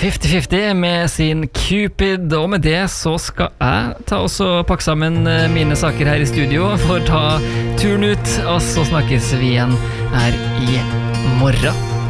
50-50 med sin Cupid, og med det så skal jeg ta og pakke sammen mine saker her i studio for å ta turen ut, og så snakkes vi igjen her i morgen.